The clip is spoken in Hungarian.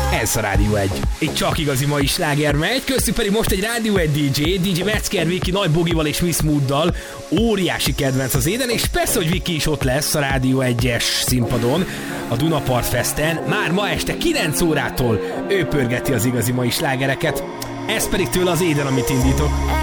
Ez a Rádió 1. Itt csak igazi mai sláger megy, köztük pedig most egy Rádió 1 DJ Metzger Viki Nagy Bogival és Miss Mooddal. Óriási kedvenc az éden, és persze, hogy Viki is ott lesz a Rádió 1-es színpadon, a Dunapart Festen. Már ma este 9 órától ő pörgeti az igazi mai slágereket. Ez pedig tőle az éden, amit indítok.